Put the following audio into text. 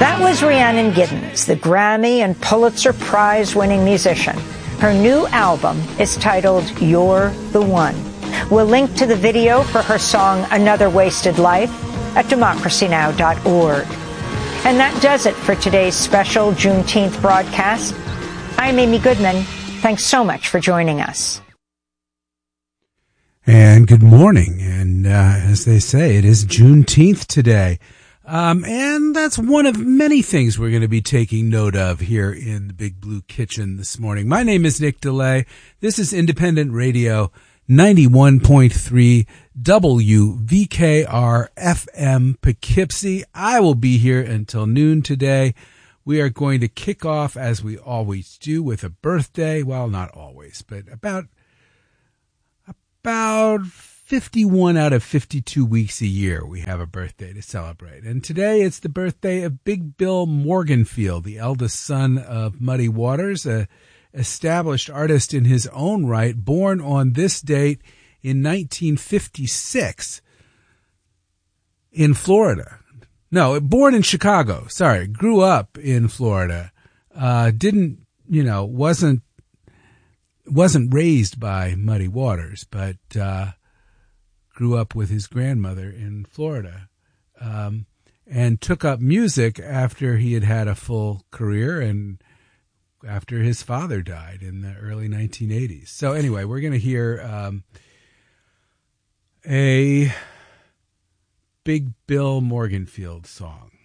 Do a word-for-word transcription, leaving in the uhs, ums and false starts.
That was Rhiannon Giddens, the Grammy and Pulitzer Prize-winning musician. Her new album is titled You're the One. We'll link to the video for her song Another Wasted Life at democracy now dot org. And that does it for today's special Juneteenth broadcast. I'm Amy Goodman. Thanks so much for joining us. And good morning. And uh, as they say, it is Juneteenth today. Um, and that's one of many things we're going to be taking note of here in the Big Blue Kitchen this morning. My name is Nick DeLay. This is Independent Radio, ninety-one point three W V K R F M Poughkeepsie. I will be here until noon today. We are going to kick off, as we always do, with a birthday. Well, not always, but about about fifty-one out of fifty-two weeks a year we have a birthday to celebrate. And today it's the birthday of Big Bill Morganfield, the eldest son of Muddy Waters, a established artist in his own right, born on this date in nineteen fifty-six in Florida. No, born in Chicago. Sorry, grew up in Florida. Uh, didn't, you know, wasn't wasn't raised by Muddy Waters, but uh, grew up with his grandmother in Florida, um, and took up music after he had had a full career and after his father died in the early nineteen eighties. So anyway, we're going to hear um, a Big Bill Morganfield song.